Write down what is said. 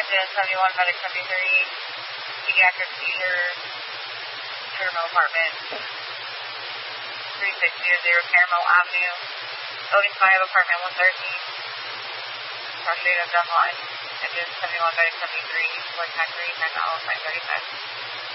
Engine 71, Medic 73, pediatric seizure, Caramel Apartment, 3600 Caramel Avenue, Building 5, Apartment 113, Cross Street of Dunn Line, Engine 71, Medic 73, Flight Factory, 9 miles, 935.